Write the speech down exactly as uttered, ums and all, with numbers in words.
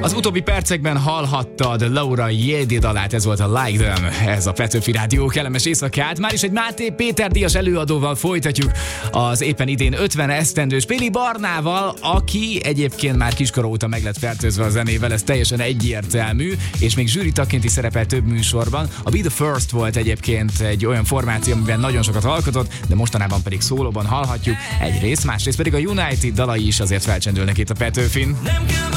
Az utóbbi percekben hallhattad Laura Jédi dalát, ez volt a Like Them, ez a Petőfi Rádió kellemes éjszakát. Már is egy Máté Péter díjas előadóval folytatjuk az éppen idén ötven esztendős Péli Barnával, aki egyébként már kiskor óta meg lett fertőzve a zenével, ez teljesen egyértelmű, és még zsűritagként is szerepel több műsorban. A Be The First volt egyébként egy olyan formáció, amiben nagyon sokat alkotott, de mostanában pedig szólóban hallhatjuk egyrészt, másrészt pedig a United dalai is azért felcsendülnek itt a Petőfin.